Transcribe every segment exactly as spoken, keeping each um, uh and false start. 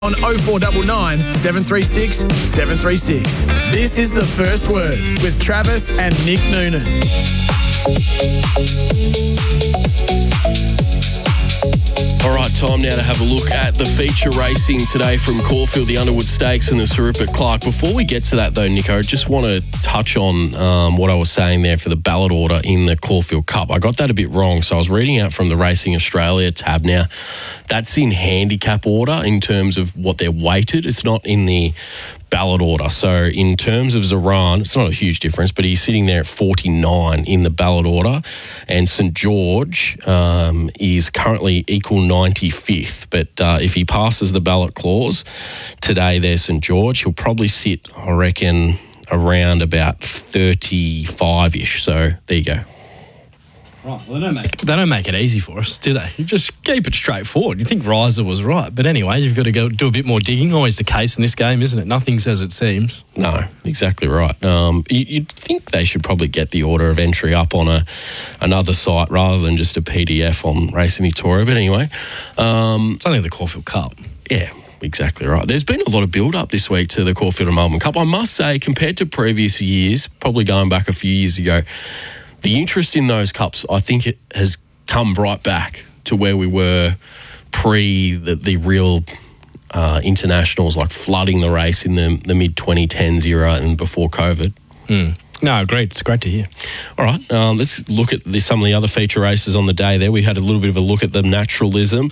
on oh four nine nine, seven three six, seven three six. This is The First Word with Travis and Nick Noonan. All right, time now to have a look at the feature racing today from Caulfield, the Underwood Stakes and the Sir Rupert Clarke. Before we get to that though, Nico, I just want to touch on um, what I was saying there for the ballot order in the Caulfield Cup. I got that a bit wrong, so I was reading out from the Racing Australia tab now. That's in handicap order in terms of what they're weighted. It's not in the ballot order. So in terms of Zoran, it's not a huge difference, but he's sitting there at forty-nine in the ballot order, and St George um, is currently equal ninety-fifth. But uh, if he passes the ballot clause today, there's St George. He'll probably sit, I reckon, around about thirty-five-ish. So there you go. Right, well, they don't make they don't make it easy for us, do they? You just keep it straightforward. You think Riser was right, but anyway, you've got to go do a bit more digging. Always the case in this game, isn't it? Nothing's as it seems. No, exactly right. Um, you, you'd think they should probably get the order of entry up on a another site rather than just a P D F on Racing Victoria. But anyway, um, it's only the Caulfield Cup. Yeah. Exactly right. There's been a lot of build-up this week to the Caulfield and Melbourne Cup. I must say, compared to previous years, probably going back a few years ago, the interest in those cups, I think it has come right back to where we were pre the, the real uh, internationals, like flooding the race in the, the mid twenty tens era and before COVID. Mm. No, great. It's great to hear. All right, um, let's look at the, some of the other feature races on the day there. We had a little bit of a look at the Naturalism.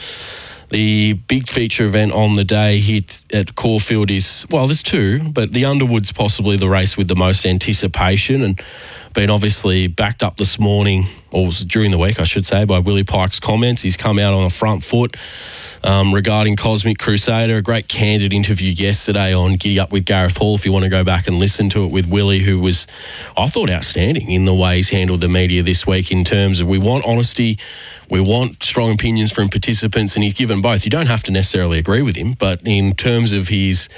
The big feature event on the day here at Caulfield is, well, there's two, but the Underwood's possibly the race with the most anticipation and been obviously backed up this morning, or during the week, I should say, by Willie Pike's comments. He's come out on the front foot um, regarding Cosmic Crusader. A great candid interview yesterday on Giddy Up with Gareth Hall, if you want to go back and listen to it, with Willie, who was, I thought, outstanding in the way he's handled the media this week in terms of we want honesty, we want strong opinions from participants, and he's given both. You don't have to necessarily agree with him, but in terms of his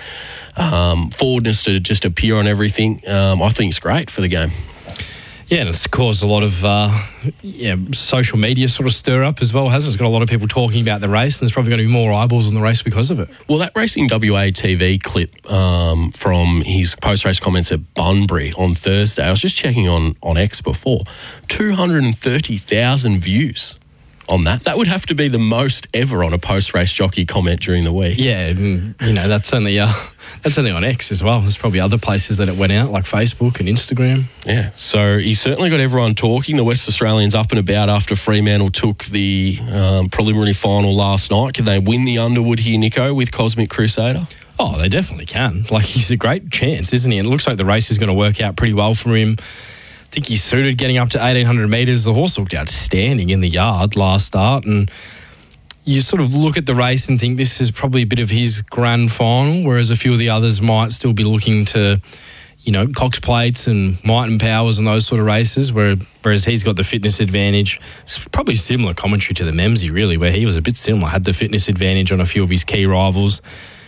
um, forwardness to just appear on everything, um, I think it's great for the game. Yeah, and it's caused a lot of uh, yeah, social media sort of stir up as well, hasn't it? It's got a lot of people talking about the race, and there's probably going to be more eyeballs on the race because of it. Well, that Racing W A T V clip um, from his post-race comments at Bunbury on Thursday, I was just checking on, on X before, two hundred thirty thousand views on that. That would have to be the most ever on a post-race jockey comment during the week. Yeah, and, you know, that's only uh, that's only on X as well. There's probably other places that it went out, like Facebook and Instagram. Yeah, so he's certainly got everyone talking. The West Australians up and about after Fremantle took the um, preliminary final last night. Can they win the Underwood here, Nico, with Cosmic Crusader? Oh, they definitely can. Like, he's a great chance, isn't he? And it looks like the race is going to work out pretty well for him. I think he's suited getting up to eighteen hundred metres. The horse looked outstanding in the yard last start, and you sort of look at the race and think this is probably a bit of his grand final, whereas a few of the others might still be looking to, you know, Cox Plates and Might and Powers and those sort of races, where, whereas he's got the fitness advantage. It's probably similar commentary to the Memsey, really, where he was a bit similar, had the fitness advantage on a few of his key rivals.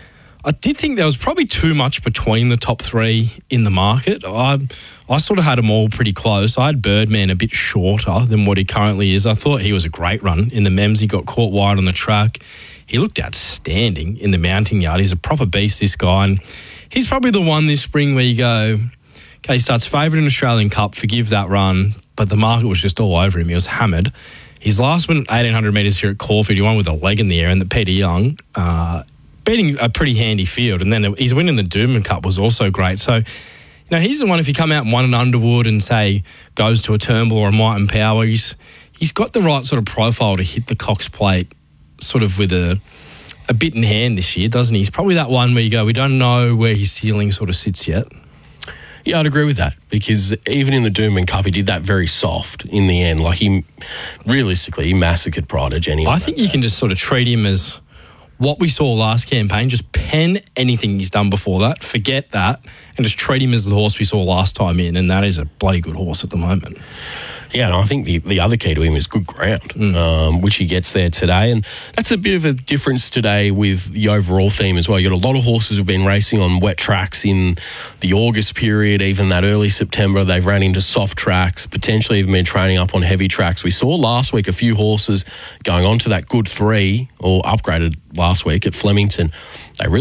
I did think there was probably too much between the top three in the market. I I sort of had them all pretty close. I had Birdman a bit shorter than what he currently is. I thought he was a great run in the Mems. He got caught wide on the track. He looked outstanding in the mounting yard. He's a proper beast, this guy. And he's probably the one this spring where you go, okay, he starts favourite in Australian Cup, forgive that run, but the market was just all over him. He was hammered. His last one, eighteen hundred metres here at Caulfield, he won with a leg in the air, and the Peter Young, uh, beating a pretty handy field, and then he's winning the Doomben Cup was also great. So, you know, he's the one, if you come out and won an Underwood and say goes to a Turnbull or a Might and Power, he's he's got the right sort of profile to hit the Cox Plate sort of with a a bit in hand this year, doesn't he? He's probably that one where you go, we don't know where his ceiling sort of sits yet. Yeah, I'd agree with that, because even in the Doomben Cup, he did that very soft in the end. Like, he, realistically, he massacred Pride of Jenny. I think you can just sort of treat him as what we saw last campaign, just pen anything he's done before that, forget that, and just treat him as the horse we saw last time in, and that is a bloody good horse at the moment. Yeah, and I think the, the other key to him is good ground, mm. um, which he gets there today. And that's a bit of a difference today with the overall theme as well. You've got a lot of horses who've been racing on wet tracks in the August period, even that early September. They've ran into soft tracks, potentially even been training up on heavy tracks. We saw last week a few horses going on to that good three, or upgraded last week at Flemington,